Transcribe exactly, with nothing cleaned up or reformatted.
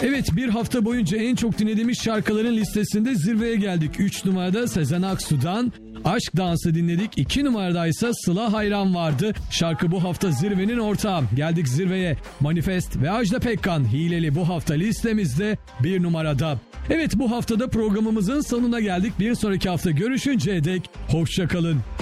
Evet, bir hafta boyunca en çok dinlediğimiz şarkıların listesinde zirveye geldik. üç numarada Sezen Aksu'dan Aşk Dansı dinledik. iki numarada ise Sıla Hayran vardı. Şarkı bu hafta zirvenin ortağı. Geldik zirveye. Manifest ve Ajda Pekkan Hileli bu hafta listemizde bir numarada. Evet, bu haftada programımızın sonuna geldik. Bir sonraki hafta görüşünceye dek hoşça kalın.